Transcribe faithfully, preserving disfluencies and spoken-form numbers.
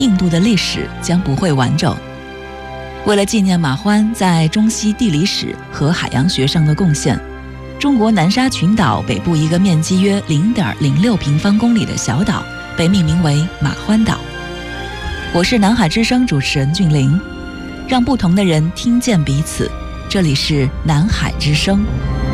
印度的历史将不会完整。为了纪念马欢在中西地理史和海洋学上的贡献，中国南沙群岛北部一个面积约 零点零六平方公里的小岛被命名为马欢岛。我是南海之声主持人俊玲，让不同的人听见彼此。这里是南海之声。